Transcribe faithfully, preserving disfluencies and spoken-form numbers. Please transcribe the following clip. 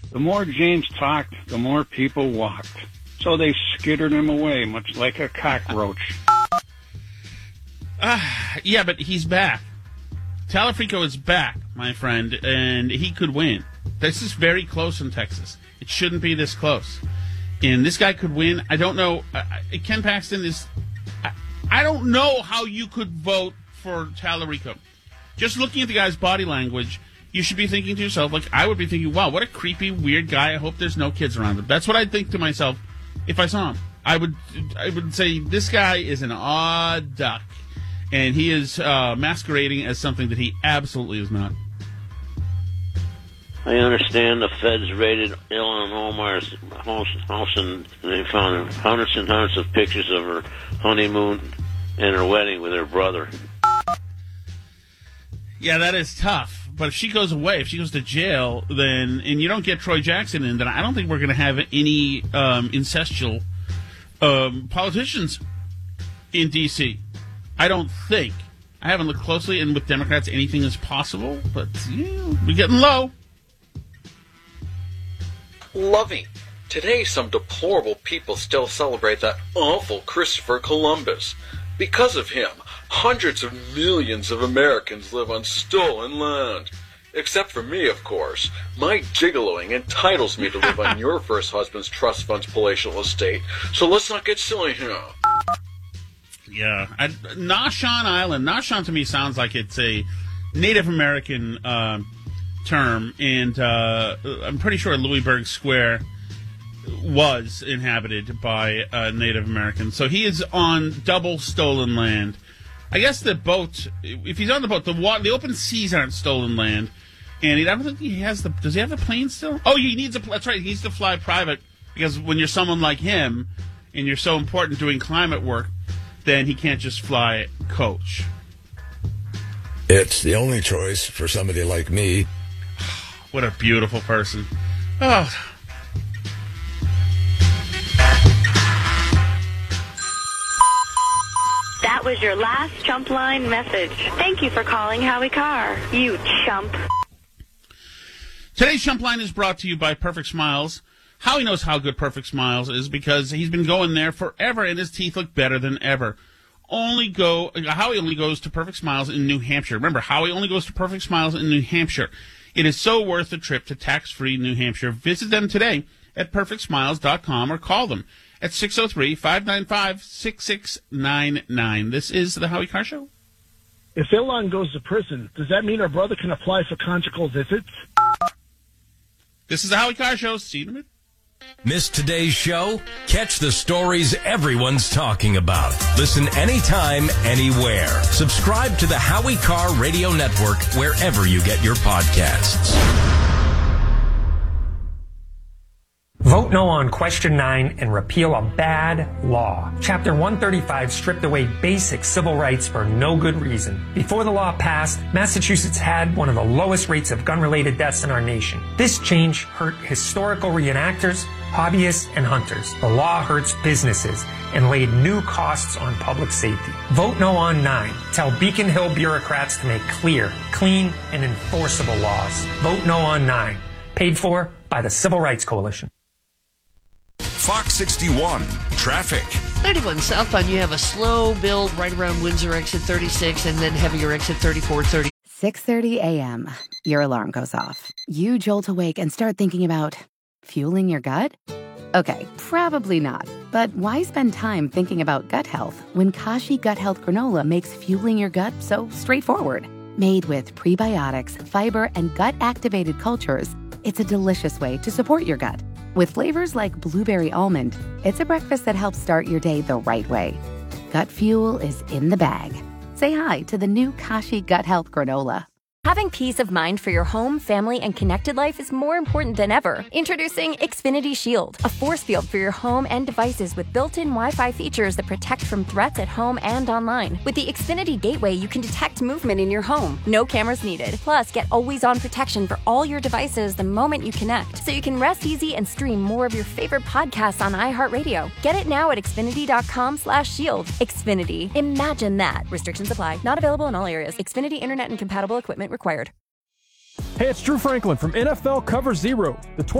The more James talked, the more people walked. So they skittered him away, much like a cockroach. Uh, yeah, but he's back. Talafrico is back, my friend, and he could win. This is very close in Texas. It shouldn't be this close. And this guy could win. I don't know. Uh, Ken Paxton is... I, I don't know how you could vote for Talarico. Just looking at the guy's body language, you should be thinking to yourself, like, I would be thinking, wow, what a creepy, weird guy. I hope there's no kids around him. That's what I'd think to myself if I saw him. I would I would say, this guy is an odd duck. And he is uh, masquerading as something that he absolutely is not. I understand the feds raided Ilhan Omar's house, house and they found hundreds and hundreds of pictures of her honeymoon and her wedding with her brother. Yeah, that is tough. But if she goes away, if she goes to jail, then and you don't get Troy Jackson in, then I don't think we're going to have any um, incestual um, politicians in D C I don't think. I haven't looked closely, and with Democrats, anything is possible, but yeah, we're getting low. Loving. Today, some deplorable people still celebrate that awful Christopher Columbus. Because of him, hundreds of millions of Americans live on stolen land. Except for me, of course. My gigoloing entitles me to live on your first husband's trust fund's palatial estate, so let's not get silly here. Yeah. I, Nashon Island. Nashon to me sounds like it's a Native American uh, term, and uh, I'm pretty sure Louisburg Square was inhabited by uh, Native Americans. So he is on double stolen land. I guess the boat, if he's on the boat, the water, the open seas aren't stolen land. And he, I don't think he has the, does he have the plane still? Oh, he needs a, that's right, he needs to fly private, because when you're someone like him, and you're so important doing climate work, then he can't just fly coach. It's the only choice for somebody like me. What a beautiful person. Oh. That was your last chump line message. Thank you for calling Howie Carr, you chump. Today's chump line is brought to you by Perfect Smiles. Howie knows how good Perfect Smiles is because he's been going there forever and his teeth look better than ever. Only go, Howie only goes to Perfect Smiles in New Hampshire. Remember, Howie only goes to Perfect Smiles in New Hampshire. It is so worth the trip to tax-free New Hampshire. Visit them today at perfect smiles dot com or call them at six oh three, five nine five, six six nine nine. This is the Howie Carr Show. If Ilhan goes to prison, does that mean her brother can apply for conjugal visits? This is the Howie Carr Show. See you in a minute. Missed today's show? Catch the stories everyone's talking about. Listen anytime, anywhere. Subscribe to the Howie Carr Radio Network wherever you get your podcasts. Vote no on question nine and repeal a bad law. Chapter one thirty-five stripped away basic civil rights for no good reason. Before the law passed, Massachusetts had one of the lowest rates of gun-related deaths in our nation. This change hurt historical reenactors, hobbyists, and hunters. The law hurts businesses and laid new costs on public safety. Vote no on nine. Tell Beacon Hill bureaucrats to make clear, clean, and enforceable laws. Vote no on nine. Paid for by the Civil Rights Coalition. Fox sixty-one, traffic. thirty-one southbound, you have a slow build right around Windsor exit thirty-six and then heavier exit thirty-four thirty. six thirty a.m. Your alarm goes off. You jolt awake and start thinking about fueling your gut? Okay, probably not. But why spend time thinking about gut health when Kashi Gut Health Granola makes fueling your gut so straightforward? Made with prebiotics, fiber, and gut-activated cultures, it's a delicious way to support your gut. With flavors like blueberry almond, it's a breakfast that helps start your day the right way. Gut fuel is in the bag. Say hi to the new Kashi Gut Health Granola. Having peace of mind for your home, family, and connected life is more important than ever. Introducing Xfinity Shield, a force field for your home and devices with built-in Wi-Fi features that protect from threats at home and online. With the Xfinity Gateway, you can detect movement in your home. No cameras needed. Plus, get always-on protection for all your devices the moment you connect, so you can rest easy and stream more of your favorite podcasts on iHeartRadio. Get it now at Xfinity.com slash shield. Xfinity. Imagine that. Restrictions apply. Not available in all areas. Xfinity Internet and compatible equipment required. Hey, it's Drew Franklin from N F L Cover Zero. The